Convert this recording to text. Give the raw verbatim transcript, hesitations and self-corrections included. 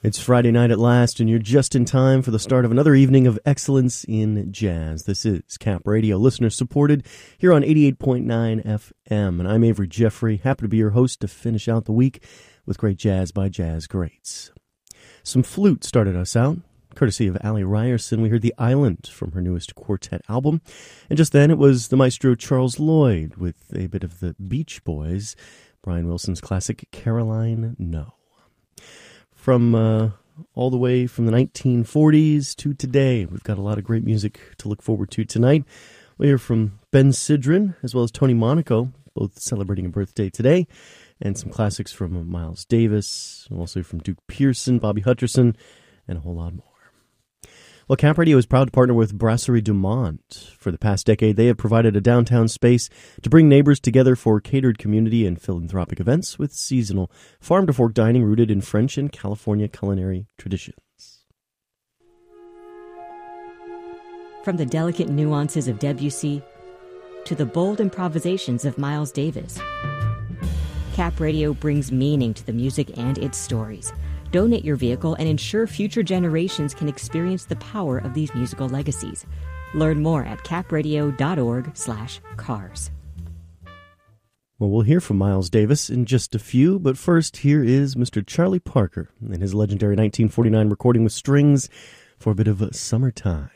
It's Friday night at last, and you're just in time for the start of another evening of excellence in jazz. This is Cap Radio, listener-supported, here on eighty-eight point nine F M. And I'm Avery Jeffrey, happy to be your host to finish out the week with great jazz by jazz greats. Some flute started us out. Courtesy of Allie Ryerson, we heard The Island from her newest quartet album. And just then, it was the maestro Charles Lloyd with a bit of the Beach Boys, Brian Wilson's classic Caroline No. From uh, all the way from the nineteen forties to today, we've got a lot of great music to look forward to tonight. We'll hear from Ben Sidran as well as Tony Monaco, both celebrating a birthday today, and some classics from Miles Davis, also from Duke Pearson, Bobby Hutcherson, and a whole lot more. Well, Cap Radio is proud to partner with Brasserie du Monde. For the past decade, they have provided a downtown space to bring neighbors together for catered community and philanthropic events with seasonal farm-to-fork dining rooted in French and California culinary traditions. From the delicate nuances of Debussy to the bold improvisations of Miles Davis, Cap Radio brings meaning to the music and its stories. Donate your vehicle and ensure future generations can experience the power of these musical legacies. Learn more at capradio.org slash cars. Well, we'll hear from Miles Davis in just a few, but first, here is Mister Charlie Parker and his legendary nineteen forty-nine recording with strings for a bit of Summertime.